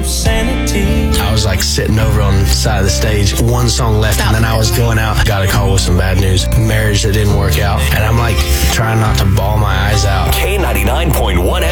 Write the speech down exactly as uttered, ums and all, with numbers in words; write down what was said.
sanity. I was like sitting over on the side of the stage, one song left, and then I was going out, got a call with some bad news, marriage that didn't work out, and I'm like trying not to bawl my eyes out. K ninety-nine point one